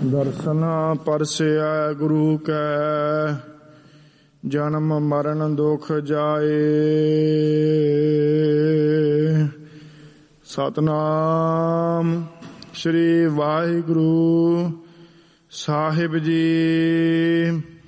ਦਰਸ਼ਨ ਪਰਸਿਆ ਗੁਰੂ ਕੈ, ਜਨਮ ਮਰਨ ਦੁਖ ਜਾਏ। ਸਤਨਾਮ ਸ੍ਰੀ ਵਾਹਿਗੁਰੂ ਸਾਹਿਬ ਜੀ।